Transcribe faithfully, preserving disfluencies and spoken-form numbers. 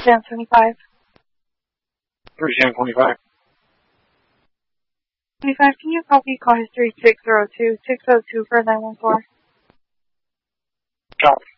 Sam seventy-five. three Sam twenty-five. twenty-five, can you copy call history six zero two, six zero two for nine one four? Copy.